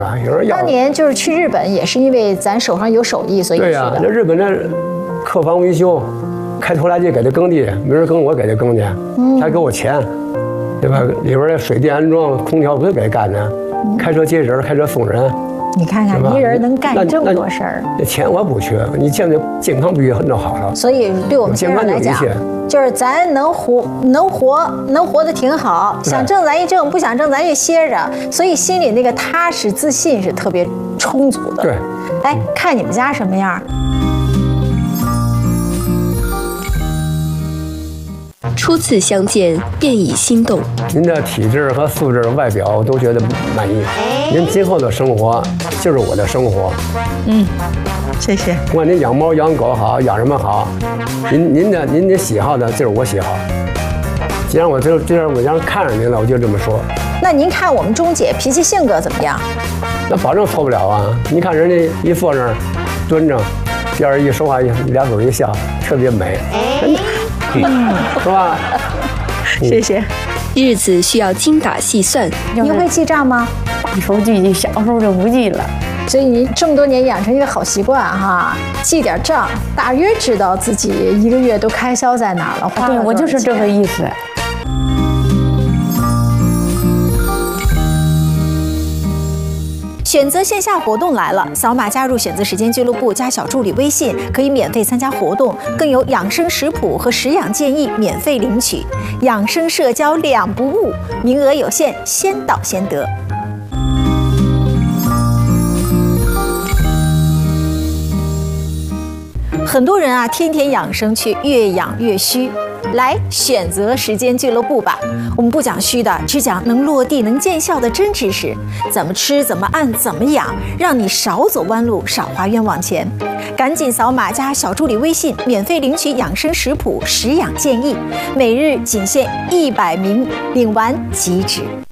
啊，有人要。 当年就是去日本，也是因为咱手上有手艺，所以去的。 对呀，那日本那客房维修，开拖拉机给他耕地，没人耕我给他耕去，他给我钱，对吧？里边的水电安装、空调不是给他干的，开车接人，开车送人。 你看看，一人能干这么多事儿， 那钱我不缺，你现在健康必须很好了。 所以对我们先生来讲，就是咱能活得挺好，想挣咱一挣，不想挣咱就歇着，所以心里那个踏实自信是特别充足的。 对， 哎，看你们家什么样？ 初次相见便已心动。 您的体质和素质、外表我都觉得满意。您今后的生活就是我的生活。 谢谢。 不管您养猫、养狗好，养什么好，您的喜好的就是我喜好。既然我看上您了，我就这么说。 那您看我们钟姐脾气性格怎么样？ 那保证错不了啊！你看人家一坐那儿蹲着，第二一说话俩嘴一笑，特别美，真的。是吧？ 谢谢。 日子需要精打细算。 您会记账吗？ 大时候就记，小时候就不记了。 所以您这么多年养成一个好习惯哈，记点账，大约知道自己一个月都开销在哪儿了。花了多少钱。 对，我就是这个意思。 选择线下活动来了，扫码加入选择时间俱乐部加小助理微信，可以免费参加活动，更有养生食谱和食养建议免费领取，养生社交两不误，名额有限，先到先得。很多人啊，天天养生却越养越虚。来选择时间俱乐部吧，我们不讲虚的，只讲能落地、能见效的真知识。怎么吃、怎么按、怎么养，让你少走弯路，少花冤枉钱。赶紧扫码加小助理微信，免费领取养生食谱、食养建议，每日仅限100名，领完即止。